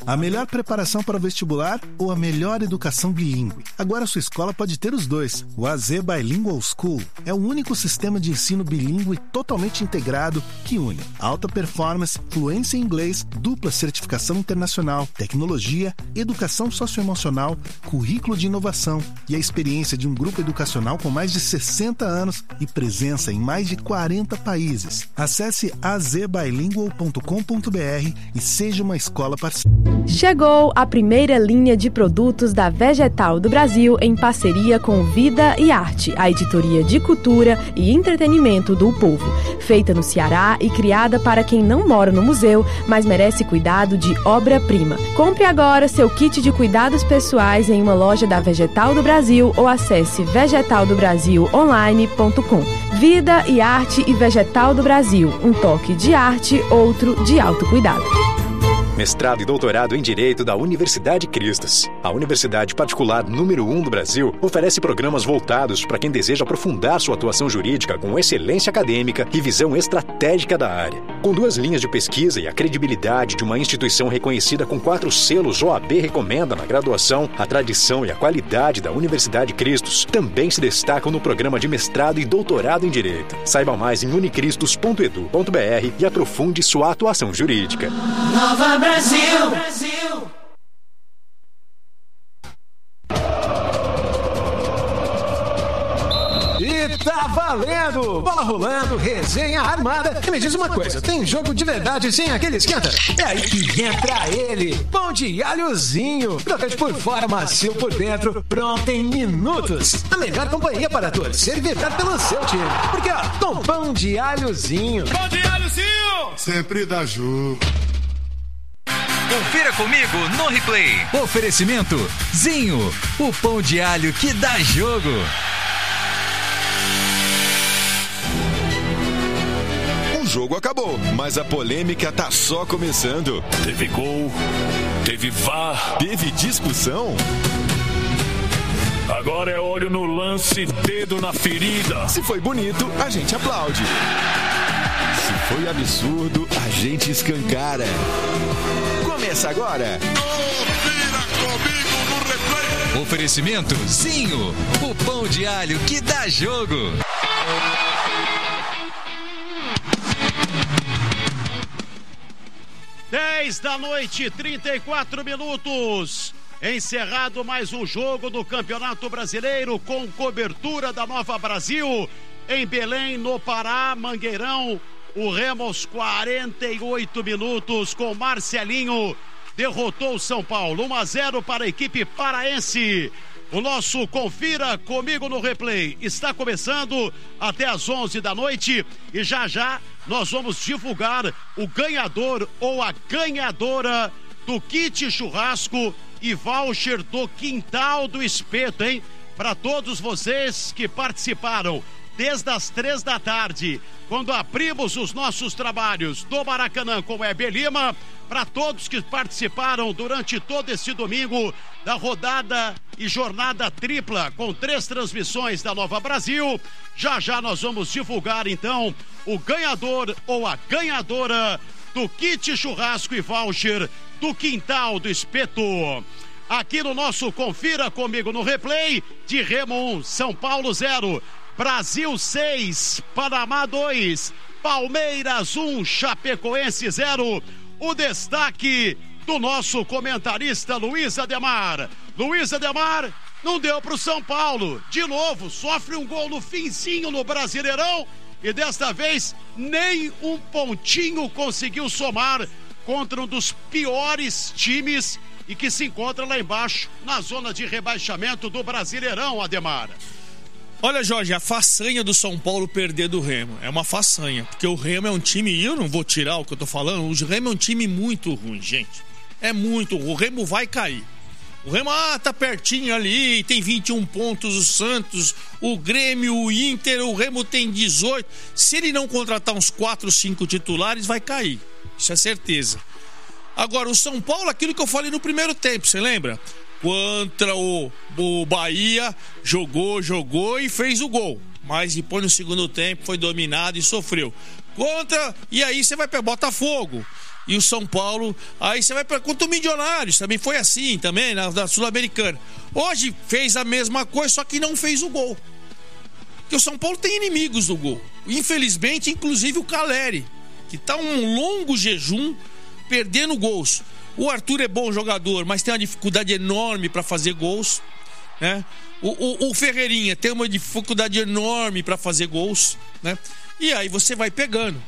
A melhor preparação para o vestibular ou a melhor educação bilíngue? Agora sua escola pode ter os dois. O AZ Bilingual School é o único sistema de ensino bilíngue totalmente integrado que une alta performance, fluência em inglês, dupla certificação internacional, tecnologia, educação socioemocional, currículo de inovação e a experiência de um grupo educacional com mais de 60 anos e presença em mais de 40 países. Acesse azbilingual.com.br e seja uma escola parceira. Chegou a primeira linha de produtos da Vegetal do Brasil em parceria com Vida e Arte, a editoria de cultura e entretenimento do povo. Feita no Ceará e criada para quem não mora no museu, mas merece cuidado de obra-prima. Compre agora seu kit de cuidados pessoais em uma loja da Vegetal do Brasil ou acesse vegetaldobrasilonline.com. Vida e Arte e Vegetal do Brasil. Um toque de arte, outro de autocuidado. Mestrado e doutorado em Direito da Universidade Cristas. A universidade particular número 1 do Brasil oferece programas voltados para quem deseja aprofundar sua atuação jurídica com excelência acadêmica e visão estratégica da área. Com 2 linhas de pesquisa e a credibilidade de uma instituição reconhecida com 4 selos OAB recomenda na graduação, a tradição e a qualidade da Universidade Cristos também se destacam no programa de mestrado e doutorado em Direito. Saiba mais em unicristos.edu.br e aprofunde sua atuação jurídica. Nova Brasil! E tá valendo! Bola rolando, resenha armada. E me diz uma coisa, tem jogo de verdade sem aquele esquenta? É aí que entra ele, pão de alhozinho. Crocante por fora, macio por dentro, pronto em minutos. A melhor companhia para torcer e vibrar pelo seu time. Porque ó, com pão de alhozinho. Pão de alhozinho! Sempre dá jogo. Confira comigo no replay. Oferecimento Zinho, o pão de alho que dá jogo. O jogo acabou, mas a polêmica tá só começando. Teve gol, teve VAR, teve discussão. Agora é olho no lance, dedo na ferida. Se foi bonito, a gente aplaude. Se foi absurdo, a gente escancara. Começa agora. Confira comigo no replay. Oferecimento Zinho, o pão de alho que dá jogo. Dez da noite, 34 minutos. Encerrado mais um jogo do Campeonato Brasileiro com cobertura da Nova Brasil. Em Belém, no Pará, Mangueirão. O Remo aos 48 minutos com Marcelinho derrotou o São Paulo 1-0 para a equipe paraense. O nosso Confira Comigo no Replay está começando até às 11 da noite e já já nós vamos divulgar o ganhador ou a ganhadora do kit churrasco e voucher do Quintal do Espeto, hein? Para todos vocês que participaram desde as 3 da tarde, quando abrimos os nossos trabalhos do Maracanã com o Hebe Lima, para todos que participaram durante todo esse domingo da rodada e jornada tripla com 3 transmissões da Nova Brasil. Já já nós vamos divulgar então o ganhador ou a ganhadora do kit churrasco e voucher do Quintal do Espeto. Aqui no nosso Confira Comigo no Replay, de Remo 1, São Paulo 0. Brasil 6, Panamá 2, Palmeiras 1, Chapecoense 0. O destaque do nosso comentarista Luiz Ademar. Luiz Ademar não deu para o São Paulo. De novo, sofre um gol no finzinho no Brasileirão e desta vez nem um pontinho conseguiu somar contra um dos piores times e que se encontra lá embaixo na zona de rebaixamento do Brasileirão, Ademar. Olha, Jorge, a façanha do São Paulo perder do Remo é uma façanha, porque o Remo é um time, e eu não vou tirar o que eu tô falando, o Remo é um time muito ruim, gente. É muito ruim, o Remo vai cair. O Remo, tá pertinho ali, tem 21 pontos, o Santos, o Grêmio, o Inter, o Remo tem 18. Se ele não contratar uns 4, 5 titulares, vai cair. Isso é certeza. Agora, o São Paulo, aquilo que eu falei no primeiro tempo, você lembra? Contra o Bahia, jogou e fez o gol. Mas depois no segundo tempo foi dominado e sofreu. E aí você vai para Botafogo. E o São Paulo, aí você vai para contra o Milionários, também foi assim, também, na Sul-Americana. Hoje fez a mesma coisa, só que não fez o gol. Porque o São Paulo tem inimigos no gol. Infelizmente, inclusive o Caleri, que tá um longo jejum perdendo gols. O Arthur é bom jogador, mas tem uma dificuldade enorme para fazer gols, né? O Ferreirinha tem uma dificuldade enorme para fazer gols, né? E aí você vai pegando.